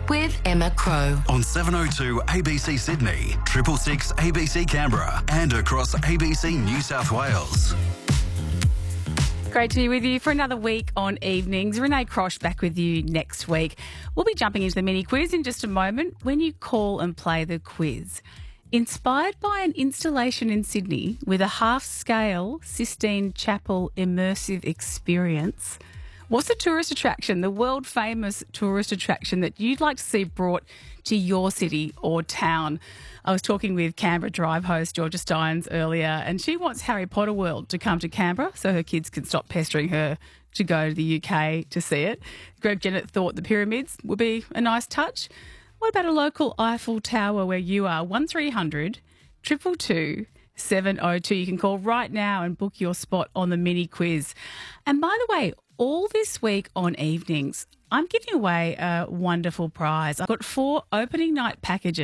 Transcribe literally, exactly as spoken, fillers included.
with Emma Crow. On seven oh two A B C Sydney, triple six A B C Canberra, and across A B C New South Wales. Great to be with you for another week on Evenings. Renee Crosh back with you next week. We'll be jumping into the mini quiz in just a moment when you call and play the quiz. Inspired by an installation in Sydney with a half-scale Sistine Chapel immersive experience, what's the tourist attraction, the world-famous tourist attraction that you'd like to see brought to your city or town? I was talking with Canberra Drive host Georgia Steins earlier, and she wants Harry Potter World to come to Canberra so her kids can stop pestering her to go to the U K to see it. Greg Jennett thought the pyramids would be a nice touch. What about a local Eiffel Tower where you are? one three hundred, two two two, seven oh two. You can call right now and book your spot on the mini quiz. And by the way, all this week on Evenings, I'm giving away a wonderful prize. I've got four opening night packages